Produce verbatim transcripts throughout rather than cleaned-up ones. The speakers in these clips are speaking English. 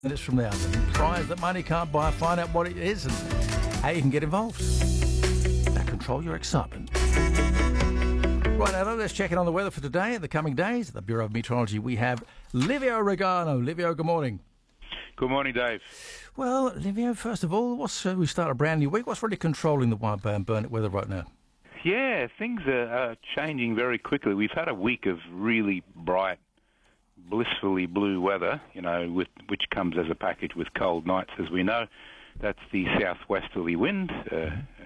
minutes from now. The prize that money can't buy. Find out what it is and how you can get involved. Now control your excitement. Right now, let's check in on the weather for today and the coming days. At the Bureau of Meteorology, we have Livio Regano. Livio, good morning. Good morning, Dave. Well, Livio, first of all, what's, uh, we start a brand new week. What's really controlling the Wide Bay and Burnett weather right now? Yeah, things are, are changing very quickly. We've had a week of really bright, blissfully blue weather, you know, with, which comes as a package with cold nights, as we know. That's the southwesterly wind, uh,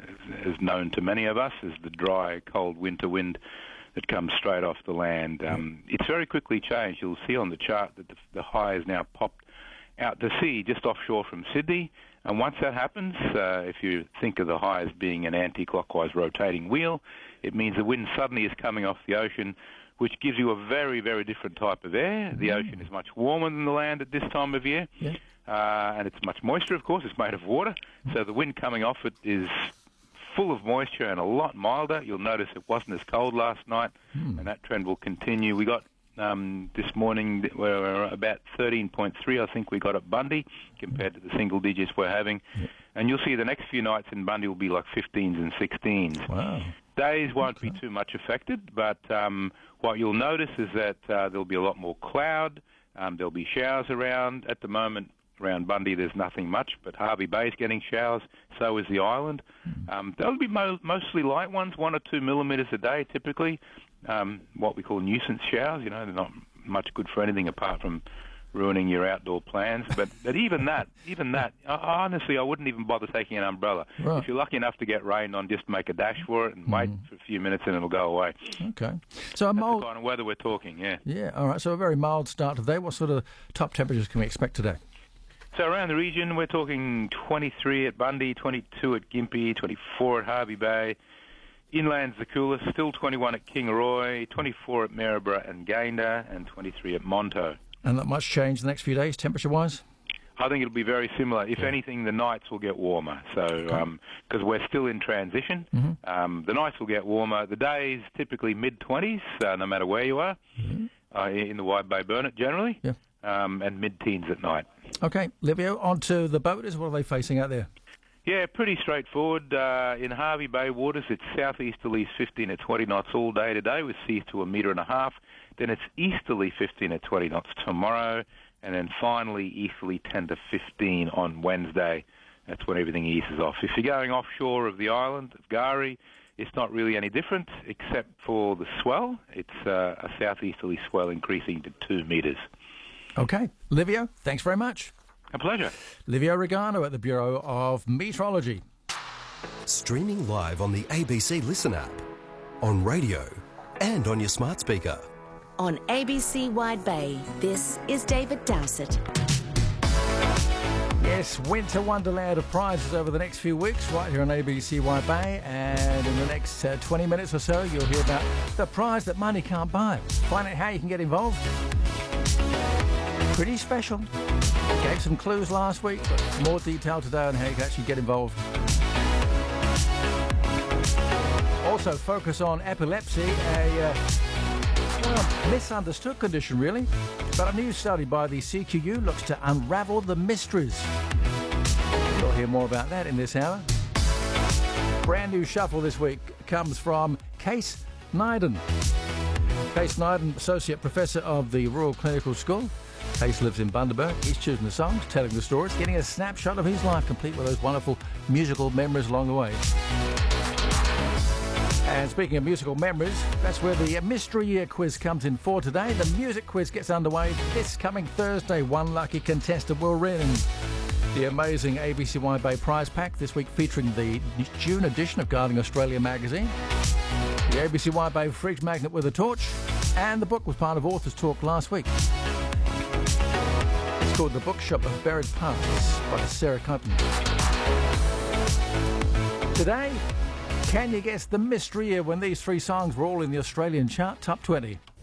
as known to many of us as the dry, cold winter wind that comes straight off the land. Um, it's very quickly changed. You'll see on the chart that the, the high has now popped out to sea just offshore from Sydney. And once that happens, uh, if you think of the high as being an anti-clockwise rotating wheel, it means the wind suddenly is coming off the ocean, which gives you a very, very different type of air. The ocean is much warmer than the land at this time of year, Yeah. uh, and it's much moister, of course. It's made of water, so the wind coming off it is full of moisture and a lot milder. You'll notice it wasn't as cold last night, Hmm. and that trend will continue. We got um, this morning, we're about thirteen point three, I think we got at Bundy, compared to the single digits we're having. Yeah. And you'll see the next few nights in Bundy will be like fifteens and sixteens. Wow. Days won't Okay. be too much affected, but um, what you'll notice is that uh, there'll be a lot more cloud. Um, there'll be showers around. At the moment, around Bundy, there's nothing much, but Harvey Bay is getting showers. So is the island. Um, they'll be mo- mostly light ones, one or two millimetres a day, typically. Um, what we call nuisance showers. You know, they're not much good for anything apart from ruining your outdoor plans. But, but even that, even that, I, honestly, I wouldn't even bother taking an umbrella. Right. If you're lucky enough to get rained on, just make a dash for it and wait for a few minutes and it'll go away. Okay. So a That's mild... the kind of weather we're talking, yeah. Yeah, all right. So a very mild start today. What sort of top temperatures can we expect today? So around the region, we're talking twenty-three at Bundy, twenty-two at Gympie, twenty-four at Harvey Bay. Inland's the coolest, still twenty-one at Kingaroy, twenty-four at Maryborough and Gayndah, and twenty-three at Monto. And not much change the next few days, temperature-wise? I think it'll be very similar. If anything, the nights will get warmer. So, because we're still in transition, Mm-hmm. um, the nights will get warmer. The days typically mid-twenties, uh, no matter where you are, Mm-hmm. uh, in the Wide Bay Burnett generally, Yeah. um, and mid-teens at night. Okay, Livio, on to the boaters. What are they facing out there? Yeah, pretty straightforward. Uh, in Harvey Bay waters, it's southeasterlies fifteen at twenty knots all day today with seas to a metre and a half. Then it's easterly fifteen at twenty knots tomorrow. And then finally easterly ten to fifteen on Wednesday. That's when everything eases off. If you're going offshore of the island of Gari, it's not really any different except for the swell. It's uh, a southeasterly swell increasing to two metres. Okay, Livio, thanks very much. A pleasure. Livio Regano at the Bureau of Meteorology. Streaming live on the A B C Listen app, on radio and on your smart speaker. On A B C Wide Bay, this is David Dowsett. Yes, winter wonderland of prizes over the next few weeks right here on A B C Wide Bay, and in the next uh, twenty minutes or so you'll hear about the prize that money can't buy. Find out how you can get involved. Pretty special. Gave some clues last week, but more detail today on how you can actually get involved. Also focus on epilepsy, a uh, well, misunderstood condition really, but a new study by the C Q U looks to unravel the mysteries. You'll hear more about that in this hour. Brand new shuffle this week comes from Case Nyden. Case Nyden, Associate Professor of the Royal Clinical School. Case lives in Bundaberg. He's choosing the songs, telling the stories, getting a snapshot of his life, complete with those wonderful musical memories along the way. And speaking of musical memories, that's where the Mystery Year quiz comes in for today. The music quiz gets underway this coming Thursday. One lucky contestant will win the amazing A B C Wide Bay prize pack, this week featuring the June edition of Guarding Australia magazine, the A B C Wide Bay fridge magnet with a torch, and the book was part of Authors Talk last week. It's called The Bookshop of Buried Paths by Sarah Copeland. Today, can you guess the mystery year when these three songs were all in the Australian chart top twenty?